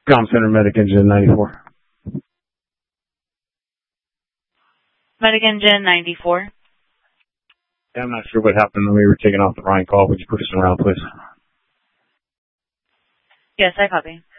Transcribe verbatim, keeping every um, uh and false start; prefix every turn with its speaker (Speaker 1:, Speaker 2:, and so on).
Speaker 1: Com Center Medic Engine ninety-four.
Speaker 2: Medic Engine ninety-four.
Speaker 1: Yeah, I'm not sure what happened when we were taking off the Ryan call. Would you put us around, please?
Speaker 2: Yes, I copy.